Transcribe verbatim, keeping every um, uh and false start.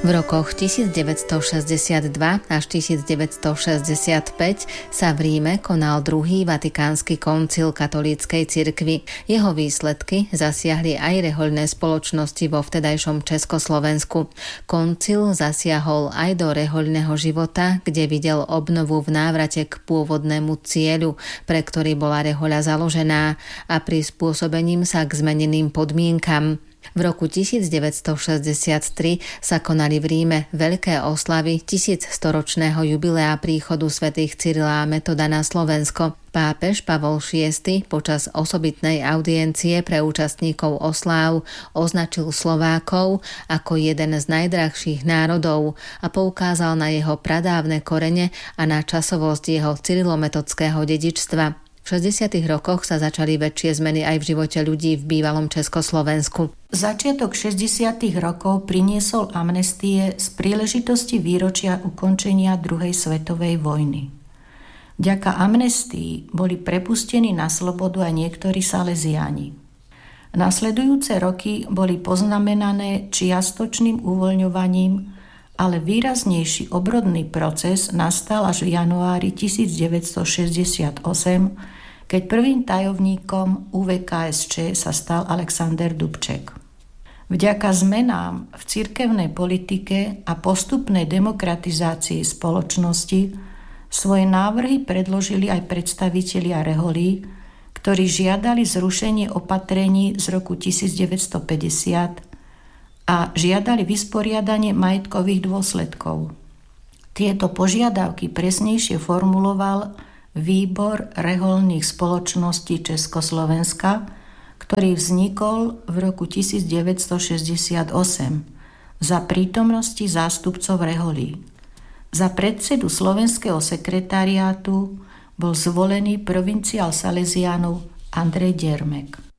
V rokoch tisícdeväťstošesťdesiatdva až tisícdeväťstošesťdesiatpäť sa v Ríme konal druhý vatikánsky koncil katolíckej cirkvi. Jeho výsledky zasiahli aj rehoľné spoločnosti vo vtedajšom Československu. Koncil zasiahol aj do rehoľného života, kde videl obnovu v návrate k pôvodnému cieľu, pre ktorý bola rehoľa založená, a prispôsobením sa k zmeneným podmienkam. V roku tisícdeväťstošesťdesiattri sa konali v Ríme veľké oslavy tisícstoročného jubilea príchodu svätých Cyrila a Metoda na Slovensko. Pápež Pavol šiesty počas osobitnej audiencie pre účastníkov osláv označil Slovákov ako jeden z najdrahších národov a poukázal na jeho pradávne korene a na časovosť jeho cyrilometodského dedičstva. V šesťdesiatych rokoch sa začali väčšie zmeny aj v živote ľudí v bývalom Československu. Začiatok šesťdesiatych rokov priniesol amnestie z príležitosti výročia ukončenia druhej svetovej vojny. Vďaka amnestii boli prepustení na slobodu aj niektorí Salesiáni. Nasledujúce roky boli poznamenané čiastočným uvoľňovaním, ale výraznejší obrodný proces nastal až v januári tisícdeväťstošesťdesiatosem, keď prvým tajomníkom ú vé ká es čé sa stal Alexander Dubček. Vďaka zmenám v cirkevnej politike a postupnej demokratizácii spoločnosti svoje návrhy predložili aj predstavitelia reholí, ktorí žiadali zrušenie opatrení z roku tisícdeväťstopäťdesiat a žiadali vysporiadanie majetkových dôsledkov. Tieto požiadavky presnejšie formuloval Výbor reholných spoločností Československa, ktorý vznikol v roku tisícdeväťstošesťdesiatosem za prítomnosti zástupcov reholí. Za predsedu slovenského sekretariátu bol zvolený provinciál Salesiánov Andrej Diermek.